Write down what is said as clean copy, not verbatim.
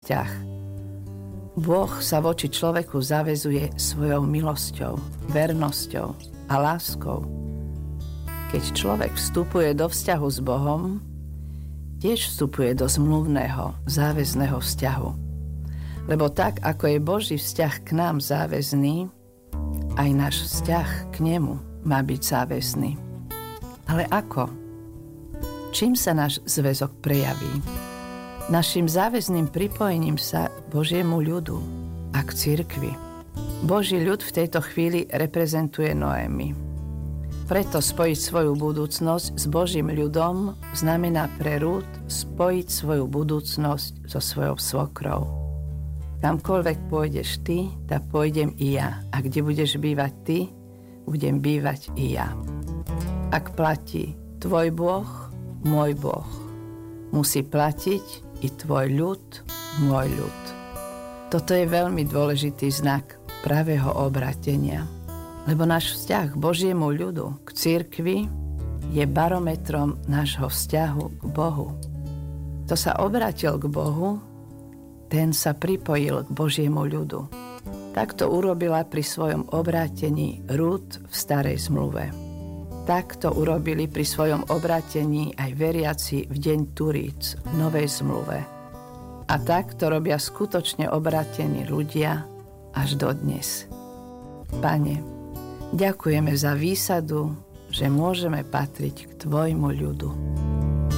vzťah. Boh sa voči človeku zaväzuje svojou milosťou, vernosťou a láskou. Keď človek vstupuje do vzťahu s Bohom, tiež vstupuje do zmluvného, záväzného vzťahu. Lebo tak, ako je Boží vzťah k nám záväzný, aj náš vzťah k nemu má byť záväzný. Ale ako? Čím sa náš zväzok prejaví? Naším záväzným pripojením sa k Božiemu ľudu a k cirkvi. Boží ľud v tejto chvíli reprezentuje Noémi. Preto spojiť svoju budúcnosť s Božím ľudom znamená pre Rút spojiť svoju budúcnosť so svojou svokrou. Kamkoľvek pôjdeš ty, tak pôjdem i ja. A kde budeš bývať ty, budem bývať i ja. Ak platí tvoj Boh, môj Boh, musí platiť i tvoj ľud, môj ľud. Toto je veľmi dôležitý znak pravého obrátenia. Lebo náš vzťah k Božiemu ľudu, k cirkvi, je barometrom nášho vzťahu k Bohu. Kto sa obrátil k Bohu, ten sa pripojil k Božiemu ľudu. Tak to urobila pri svojom obrátení Rút v starej zmluve. Tak to urobili pri svojom obrátení aj veriaci v deň Turíc v novej zmluve. A tak to robia skutočne obrátení ľudia až dodnes. Pane, ďakujeme za výsadu, že môžeme patriť k tvojmu ľudu.